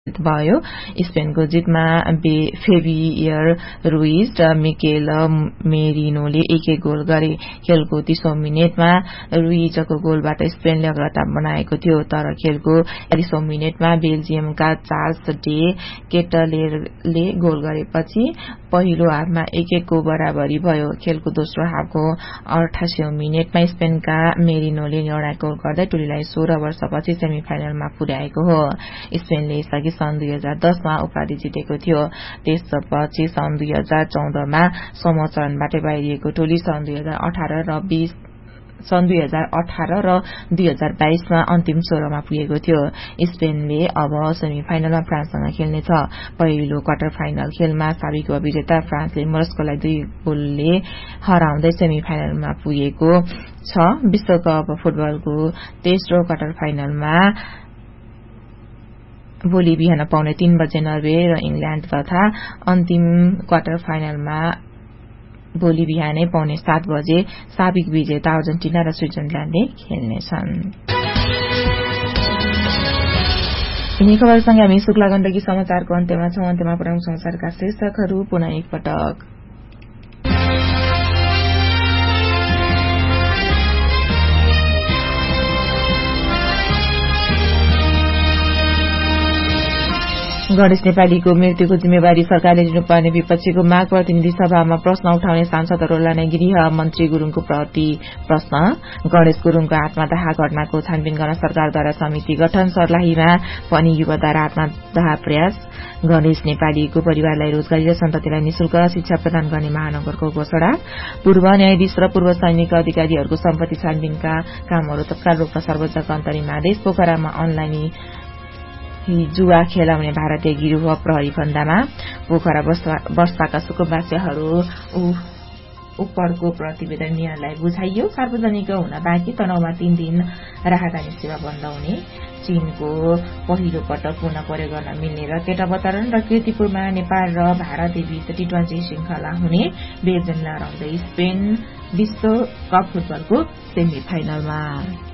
भयो। स्पेनको जितमा फेबियर रुइज र मिकेल मेरिनोले एक गोल गरे। खेलको 30औं मिनेटमा रुइजको गोलबाट स्पेनले अग्रता बनाएको थियो, तर खेलको 40औं मिनेटमा बेल्जियमका चार्ल्स डे केटलेरले गोल गरेपछि पहिलो हाफमा 1-1 को बराबरी भयो। खेलको दोस्रो हाफको 88औं मिनेटमा स्पेनका मेरिनोले निर्णायक गोल गर्दै टोलीलाई 16 वर्षपछि सेमिफाइनलमा पुर्याएको हो। स्पेनले यसअघि सन् 2010 मा उपाधि जितेको थियो। त्यसपछि सन् 2014 मा समूह चरणबाट बाहिरिएको टोली सन् 2018 र 2022 मा अन्तिम 16 मा पुगेको थियो। स्पेनले अब सेमिफाइनलमा फ्रान्ससँग खेल्नेछ। पहिलो क्वार्टर फाइनल खेलमा साबिक विजेता फ्रान्सले मोरस्कोलाई 2 गोलले हराउँदै सेमिफाइनलमा पुगेको छ। विश्वकप फुटबलको तेस्रो क्वार्टर फाइनलमा भोलि बिहान पाउने 3 बजे नर्वे र इंग्ल्याण्ड तथा अन्तिम क्वार्टर फाइनलमा भोलि बिहानै पाउने 7 बजे साबिक विजेता अर्जेन्टिना र स्विजरल्याण्डले खेल्नेछन्। यिनी खबरसँग हामी शुक्ला गण्डकी समाचारको अन्त्यमा छौं। अन्त्यमा प्रमुख समाचारका शीर्षकहरू पुनः एकपटक। गणेश नेपालीको मृत्युको जिम्मेवारी सरकारले लिनुपर्ने विपक्षीको माग। प्रतिनिधि सभामा प्रश्न उठाउने सांसदहरूलाई नै गृह मन्त्री गुरूङको प्रति प्रश्न। गणेश गुरूङको आत्मदाह घटनाको छानबिन गर्न सरकारद्वारा समिति गठन। सर्लाहीमा पनि युवाद्वारा आत्मदाह प्रयास। गणेश नेपालीको परिवारलाई रोजगारी र सन्ततिलाई निशुल्क शिक्षा प्रदान गर्ने महानगरको घोषणा। पूर्व न्यायाधीश र पूर्व सैनिक अधिकारीहरूको सम्पत्ति छानबिनका कामहरू तत्काल रोक्न सर्वोच्चको अन्तरिम आदेश। पोखरामा अनलाइन जुवा खेलाउने भारतीय गिरोह प्रहरी फन्दामा। पोखरा वर्षाका सुकुम्बासीहरू उपरको प्रतिवेदन निर्णयलाई बुझाइयो। सार्वजनिक हुन बाँकी तनहुमा 3 दिन राहदानी सेवा बन्द हुने। चीनको पहिलो पटक पुनः प्रयोग गर्न मिल्ने रकेट अवतरण र कीर्तिपुरमा नेपाल र भारत बीच T20 श्रृंखला हुने। बेल्जियमलाई हराउँदै स्पेन विश्वकप फुटबलको सेमिफाइनलमा।